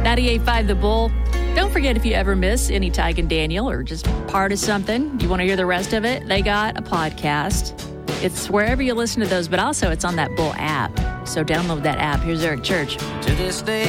98.5 The Bull. Don't forget, if you ever miss any Tig and Daniel or just part of something, you want to hear the rest of it, they got a podcast. It's wherever you listen to those, but also it's on that Bull app. So download that app. Here's Eric Church. To this day.